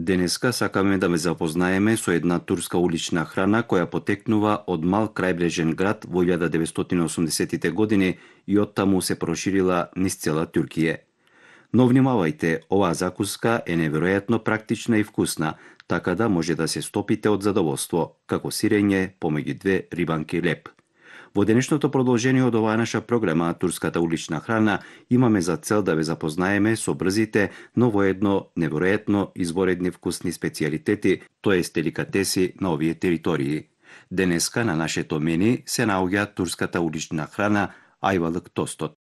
Денеска сакаме да ве запознаеме со една турска улична храна која потекнува од мал крајбрежен град во 1980-тите години и оттаму се проширила низ цела Туркија. Но внимавајте, оваа закуска е неверојатно практична и вкусна, така да може да се стопите од задоволство, како сирење помеѓу две рибанки леп. Во денешното продолжение од оваа наша програма Турската улична храна имаме за цел да ве запознаеме со брзите, но воедно неверојатно изворедни вкусни специјалитети, тоест деликатеси на овие територии. Денеска на нашето мени се наоѓа турската улична храна ајвалык тостот.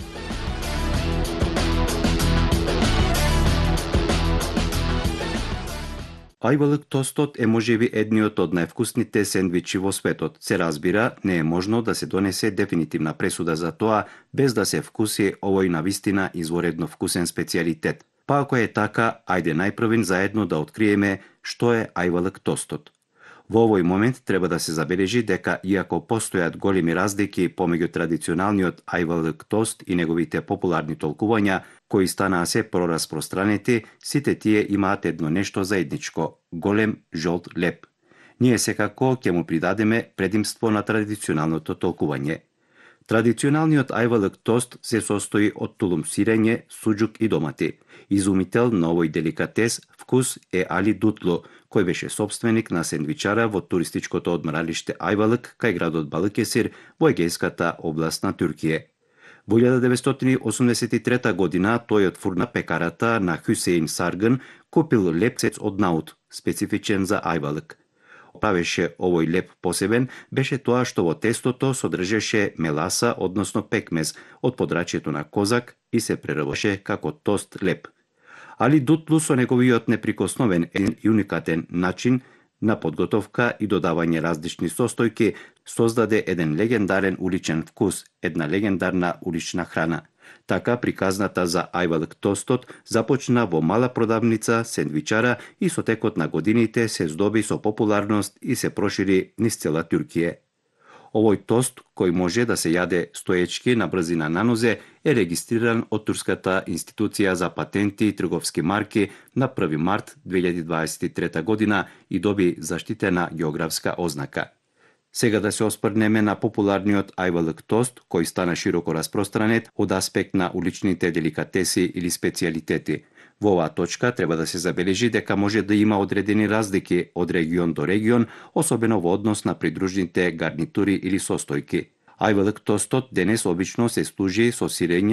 Ајвалык тостот е можеби едниот од највкусните сендвичи во светот. Се разбира, не е можно да се донесе дефинитивна пресуда за тоа без да се вкуси овој навистина изворедно вкусен специјалитет. Па ако е така, ајде најпрвен заедно да откриеме што е ајвалык тостот. Во овој момент треба да се забележи дека иако постојат големи разлики помеѓу традиционалниот ајвалык тост и неговите популарни толкувања, кои станаа се прораспространети, сите тие имаат едно нешто заедничко – голем жолт леп. Ние секако ќе му придадеме предимство на традиционалното толкување. Традиционалниот ајвалык тост се состои од тулум сирење, суџук и домати. Изумител на овој деликатес вкус е Али Дутлу, кој беше собственик на сендвичара во туристичкото одморалиште Ајвалык кај градот Балыкесир во егејската област на Туркија. Во 1983 година тој отфурна пекарата на Хюсеин Саргын, купил лепцец од наут, специфичен за ајвалык. Правеше овој леп посебен беше тоа што во тестото содржеше меласа, односно пекмез, од подрачјето на козак и се преработеше како тост леп. Али Дутлу со неговиот неприкосновен и уникатен начин на подготовка и додавање различни состојки создаде еден легендарен уличен вкус, една легендарна улична храна. Така приказната за ајвалык тостот започна во мала продавница сендвичара и со текот на годините се здоби со популарност и се прошири низ цела Туркија. Овој тост, кој може да се јаде стоечки на брзина на нозе, е регистриран од Турската институција за патенти и трговски марки на 1 март 2023 година и доби заштитена географска ознака. Сега да се оспрнеме на популарниот ајвалык тост, кој стана широко распространет од аспект на уличните деликатеси или специјалитети. Во оваа точка треба да се забележи дека може да има одредени разлики од регион до регион, особено во однос на придружните гарнитури или состојки. Ајвалык тостот денес обично се служи со сирење